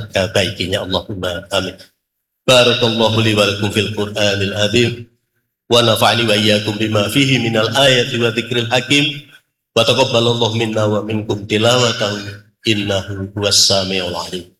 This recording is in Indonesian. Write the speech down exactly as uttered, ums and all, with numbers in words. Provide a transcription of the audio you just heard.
sebaik-baiknya. Allahumma amin. Barakallahu li wa lakum fil Qur'anil azim wa nafa'ani wa iyyakum bima fihi minal ayati wa dzikril hakim wa taqabbalallahu minna wa minkum tilawatahu innahu huwas samiul alim.